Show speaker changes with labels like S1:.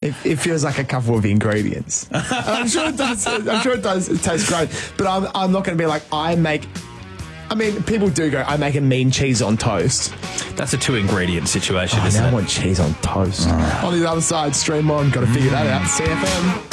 S1: It feels like a couple of ingredients. And I'm sure it does. It tastes great. But I'm not going to be like, people do go, I make a mean cheese on toast.
S2: That's a 2-ingredient situation, isn't
S1: I
S2: it?
S1: want cheese on toast. On the other side, stream on. Got to figure that out. CFM.